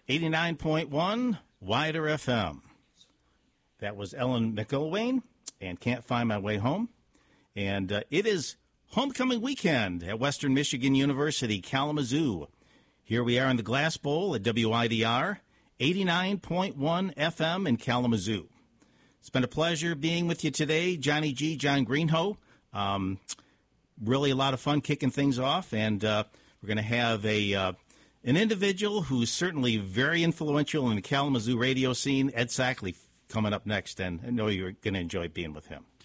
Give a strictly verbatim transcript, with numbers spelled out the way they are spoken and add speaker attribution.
Speaker 1: eighty-nine point one Wider F M. That was Ellen McIlwain and Can't Find My Way Home. And uh, it is homecoming weekend at Western Michigan University, Kalamazoo. Here we are in the Glass Bowl at W I D R, eighty-nine point one F M in Kalamazoo. It's been a pleasure being with you today, Johnny G, John Greenhoe. Um, really a lot of fun kicking things off, and uh, we're going to have a uh, an individual who's certainly very influential in the Kalamazoo radio scene, Ed Sackley, coming up next, and I know you're going to enjoy being with him.